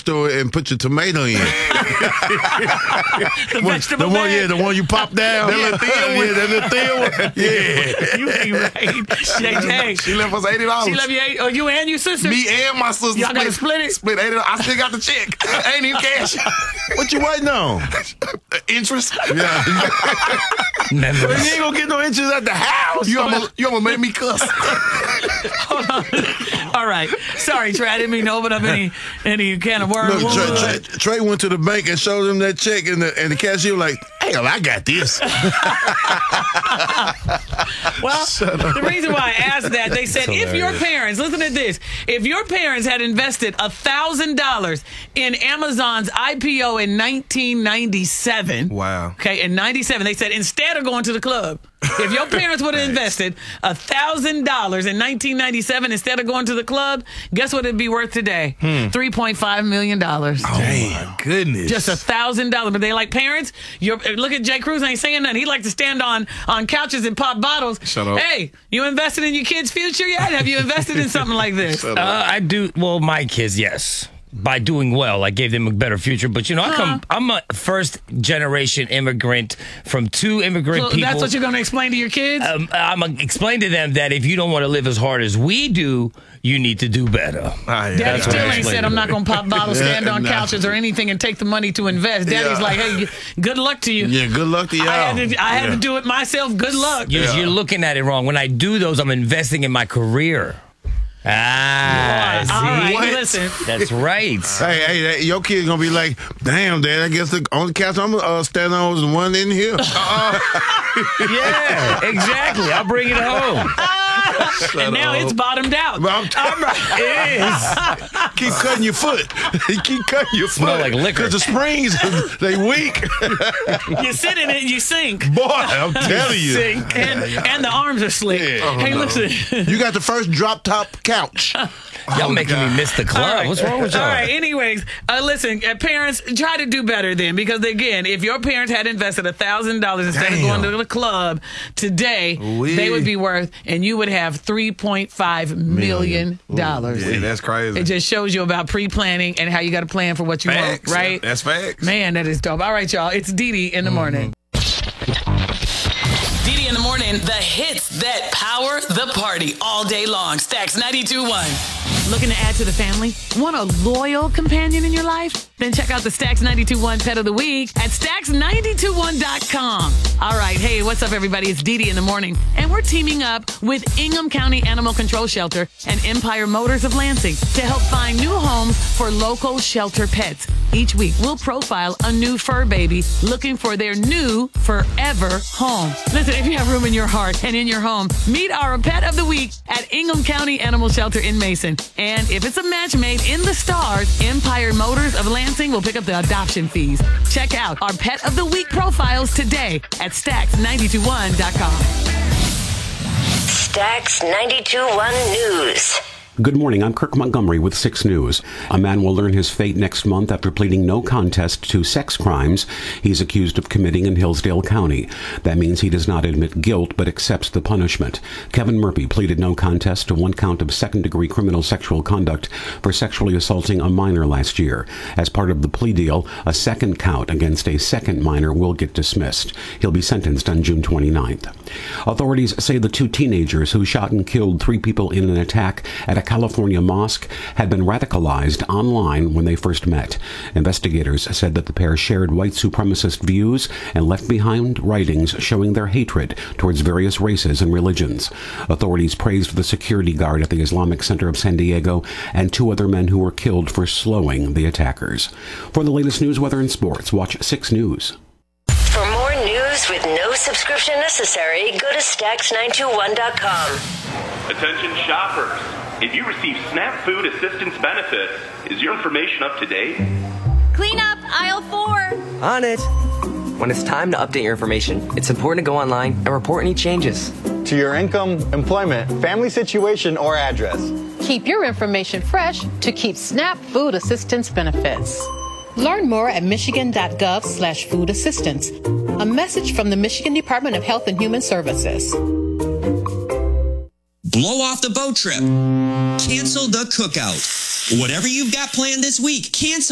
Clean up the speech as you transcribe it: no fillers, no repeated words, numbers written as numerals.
store and put your tomato in. The vegetable bag. The one you pop down. That little thin one. That little thin one. Yeah. You be right. JJ. She left us $80. She left you $8. Oh, you and your sister? Me and my sister. Y'all gotta split it? Split $80. I still got the check. Ain't even cash. What you waiting on? Interest. Yeah. You ain't gonna get no interest at the house. You almost made me cuss. Hold on. All right. Sorry, Trey. I didn't mean to open up any can of worms. Look, Trey went to the bank and showed him that check, and the cashier was like, hell, I got this. Well, the reason why I asked that, they said if your parents, listen to this, if your parents had invested $1,000 in Amazon's IPO in 1997. Wow. Okay, in 97, they said instead of going to the club, if your parents would have invested $1,000 in 1997 instead of going to the club, guess what it'd be worth today? $3.5 million. Oh, my goodness. Just $1,000. But they like, parents, look at Jay Cruz, ain't saying nothing. He like to stand on couches and pop bottles. Shut up. Hey, you invested in your kids' future yet? Have you invested in something like this? I do. Well, my kids, yes. By doing well, I gave them a better future. But, you know, I'm a first-generation immigrant from two immigrant people. That's what you're going to explain to your kids? I'm going to explain to them that if you don't want to live as hard as we do, you need to do better. Daddy still ain't said, I'm not going to pop bottles, stand on couches or anything and take the money to invest. Daddy's like, hey, good luck to you. Yeah, good luck to y'all. I had to do it myself. Good luck. You're looking at it wrong. When I do those, I'm investing in my career. See? All right, listen. That's right. Hey, your kid's going to be like, damn, Dad, I guess the only couch I'm going to stand on is the one in here. Yeah, exactly. I'll bring it home. And now it's bottomed out. It is. Keep cutting your foot. Keep cutting your foot. Smell like liquor. Because the springs, they weak. You sit in it, you sink. Boy, I'm telling you. Sink. And the arms are slick. Yeah. Hey, listen. You got the first drop-top couch. Y'all making me miss the club. Right. What's wrong with y'all? All right, anyways, listen, parents, try to do better then. Because, again, if your parents had invested $1,000 instead of going to the club today, they would be worth, and you would have $3.5 million. Yeah, that's crazy. It just shows you about pre-planning and how you got to plan for what you want, right? That's facts. Man, that is dope. All right, y'all, it's Dee in the morning. Dee in the morning, the hits that power the party all day long. Stacks 92.1. Looking to add to the family? Want a loyal companion in your life? Then check out the Stacks 92.1 Pet of the Week at Stacks921.com. All right, hey, what's up, everybody? It's Dee in the morning, and we're teaming up with Ingham County Animal Control Shelter and Empire Motors of Lansing to help find new homes for local shelter pets. Each week, we'll profile a new fur baby looking for their new forever home. Listen, if you have room in your heart and in your home, meet our Pet of the Week at Ingham County Animal Shelter in Mason. And if it's a match made in the stars, Empire Motors of Lansing will pick up the adoption fees. Check out our Pet of the Week profiles today at Stacks921.com. Stacks 92.1 News. Good morning. I'm Kirk Montgomery with 6 News. A man will learn his fate next month after pleading no contest to sex crimes he's accused of committing in Hillsdale County. That means he does not admit guilt but accepts the punishment. Kevin Murphy pleaded no contest to 1 count of second-degree criminal sexual conduct for sexually assaulting a minor last year. As part of the plea deal, a second count against a second minor will get dismissed. He'll be sentenced on June 29th. Authorities say the 2 teenagers who shot and killed 3 people in an attack at a California mosque had been radicalized online when they first met. Investigators said that the pair shared white supremacist views and left behind writings showing their hatred towards various races and religions. Authorities praised the security guard at the Islamic Center of San Diego and 2 other men who were killed for slowing the attackers. For the latest news, weather, and sports, watch 6 News. For more news with no subscription necessary, go to Stacks921.com. Attention shoppers. If you receive SNAP food assistance benefits, is your information up to date? Clean up aisle 4. On it. When it's time to update your information, it's important to go online and report any changes. To your income, employment, family situation, or address. Keep your information fresh to keep SNAP food assistance benefits. Learn more at michigan.gov/food assistance. A message from the Michigan Department of Health and Human Services. Blow off the boat trip. Cancel the cookout. Whatever you've got planned this week, cancel.